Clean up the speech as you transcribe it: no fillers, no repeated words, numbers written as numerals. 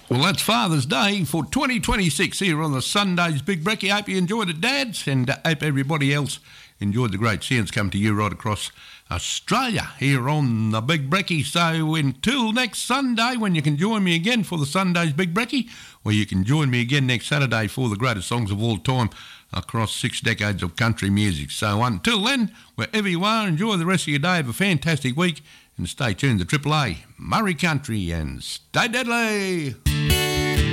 Well, that's Father's Day for 2026 here on the Sunday's Big Brekkie. Hope you enjoyed it, Dads, and hope everybody else enjoyed the great sounds coming to you right across Australia here on the Big Brekkie. So until next Sunday, when you can join me again for the Sunday's Big Brekkie, or you can join me again next Saturday for the greatest songs of all time across 6 decades of country music. So until then, wherever you are, enjoy the rest of your day. Have a fantastic week and stay tuned to Triple A, Murray Country, and stay deadly.